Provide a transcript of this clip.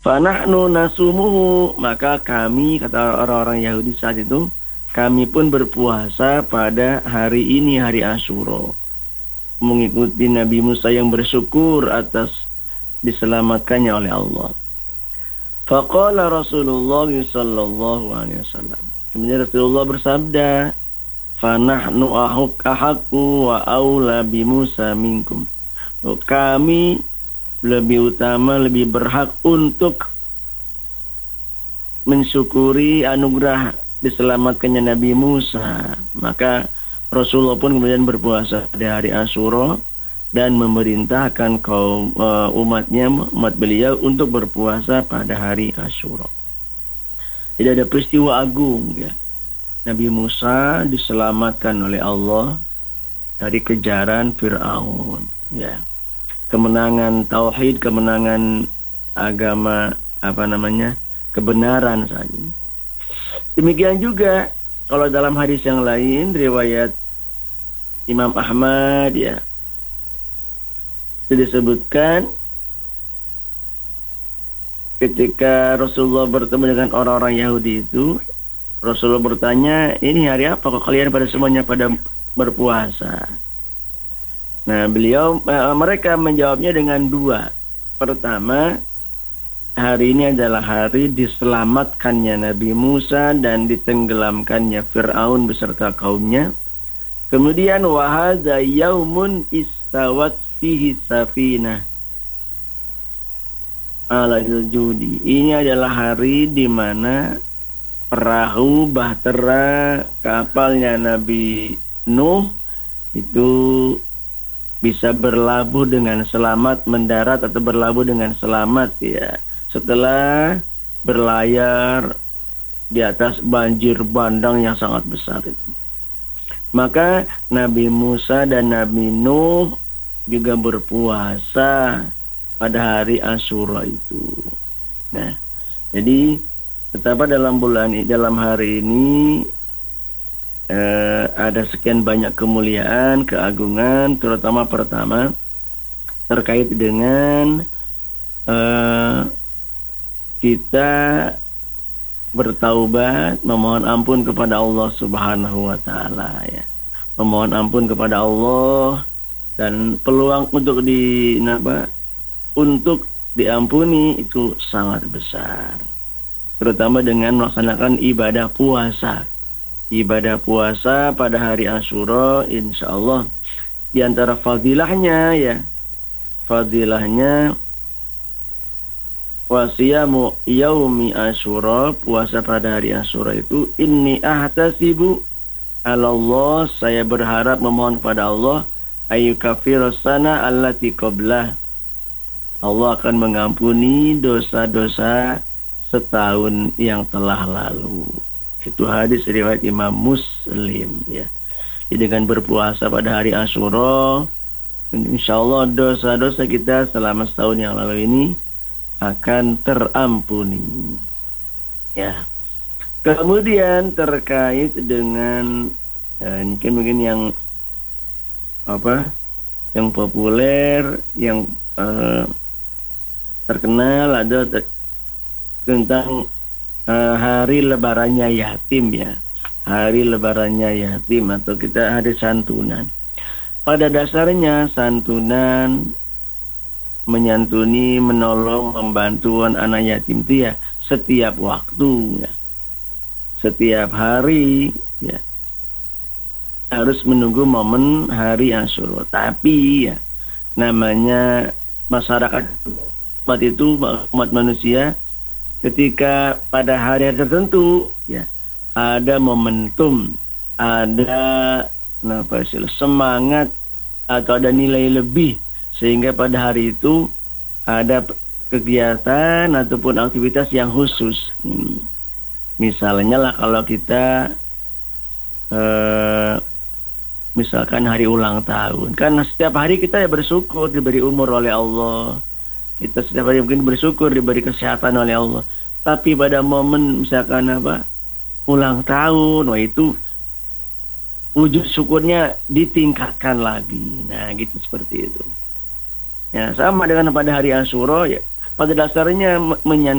Fanahnu nasumuhu, maka kami, kata orang-orang Yahudi saat itu, kami pun berpuasa pada hari ini, hari Asyura, mengikuti Nabi Musa yang bersyukur atas diselamatkannya oleh Allah. Faqala Rasulullah sallallahu alaihi wasallam, kemudian Rasulullah bersabda, fanahnu ahaqqu wa aula bi Musa minkum, kami lebih utama, lebih berhak untuk mensyukuri anugerah diselamatkannya Nabi Musa. Maka Rasulullah pun kemudian berpuasa pada hari Asyura dan memerintahkan kaum umat beliau untuk berpuasa pada hari Asyura. Jadi ada peristiwa agung, ya. Nabi Musa diselamatkan oleh Allah dari kejaran Fir'aun, ya. Kemenangan tauhid, kemenangan agama, kebenaran saat ini. Demikian juga kalau dalam hadis yang lain, riwayat Imam Ahmad, ya, disebutkan ketika Rasulullah bertemu dengan orang-orang Yahudi itu, Rasulullah bertanya, ini hari apa kok kalian pada semuanya pada berpuasa? Nah, mereka menjawabnya dengan dua. Pertama, hari ini adalah hari diselamatkannya Nabi Musa dan ditenggelamkannya Fir'aun beserta kaumnya. Kemudian wahadza yaumun istawat fihi safinah ala judi. Ini adalah hari di mana perahu bahtera kapalnya Nabi Nuh itu bisa berlabuh dengan selamat, mendarat atau berlabuh dengan selamat, ya, setelah berlayar di atas banjir bandang yang sangat besar itu. Maka Nabi Musa dan Nabi Nuh juga berpuasa pada hari Asyura itu. Nah, jadi betapa dalam hari ini ada sekian banyak kemuliaan, keagungan, terutama pertama terkait dengan kita bertaubat, memohon ampun kepada Allah Subhanahu wa taala, ya. Memohon ampun kepada Allah dan peluang untuk untuk diampuni itu sangat besar. Terutama dengan melaksanakan ibadah puasa. Ibadah puasa pada hari Asyura, insya Allah di antara fadilahnya, ya, fadilahnya wasiyamu yaumi Asyura, puasa pada hari Asyura itu, inni ahtasibu Allah, saya berharap memohon pada Allah, ayyukaffiras sana allati qablah, Allah akan mengampuni dosa-dosa setahun yang telah lalu. Itu hadis riwayat Imam Muslim, ya. Jadi dengan berpuasa pada hari Asyura, insya Allah dosa-dosa kita selama setahun yang lalu ini akan terampuni, ya. Kemudian terkait dengan mungkin yang yang populer, yang terkenal ada tentang hari lebarannya yatim, ya. Hari lebarannya yatim atau kita hari santunan. Pada dasarnya santunan, menyantuni, menolong, membantu anak yatim itu, ya, setiap waktu, ya. Setiap hari, ya. Harus menunggu momen hari Asyura. Tapi, ya, namanya masyarakat umat manusia, ketika pada hari tertentu, ya, ada momentum, ada semangat atau ada nilai lebih, sehingga pada hari itu ada kegiatan ataupun aktivitas yang khusus. Misalnya lah kalau kita misalkan hari ulang tahun, kan setiap hari kita ya bersyukur diberi umur oleh Allah. Kita setiap hari mungkin bersyukur diberi kesehatan oleh Allah. Tapi pada momen misalkan ulang tahun, wah itu wujud syukurnya ditingkatkan lagi. Nah, gitu, seperti itu. Ya, sama dengan pada hari Asyura, ya. Pada dasarnya